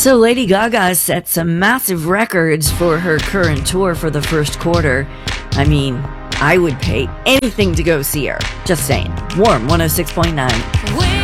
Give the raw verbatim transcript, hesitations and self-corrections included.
So Lady Gaga set some massive records for her current tour for the first quarter. I mean, I would pay anything to go see her. Just saying. Warm one oh six point nine.